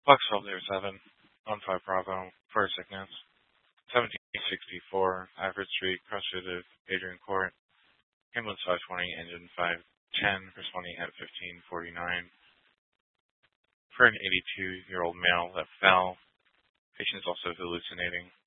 Foxtrot 07, on 5 Bravo, for sickness. 1764, Average Street, cross-street of Adrian Court. Ambulance 520, engine 510, responding at 1549. For an 82-year-old male that fell. Patient's also hallucinating.